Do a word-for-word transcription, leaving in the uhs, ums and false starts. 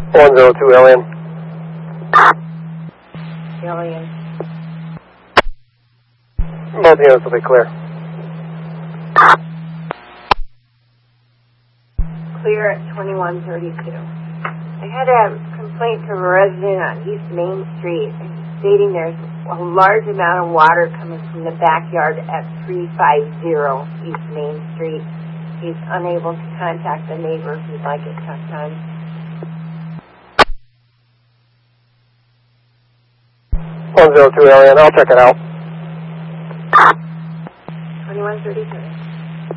one zero two Alien. Alien. Both units will be clear. Clear at twenty-one thirty-two. I had a complaint from a resident on East Main Street stating there's a large amount of water coming from the backyard at three fifty East Main Street. He's unable to contact the neighbor who'd like it checked on. one zero two Alien, I'll check it out. twenty-one thirty-two.